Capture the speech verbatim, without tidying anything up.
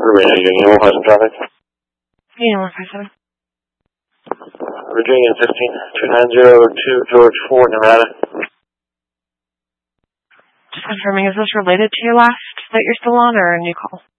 Virginia, Union one five seven traffic. Union one five seven. Virginia fifteen two nine zero two George Ford, Nevada. Just confirming, is this related to your last that you're still on or a new call?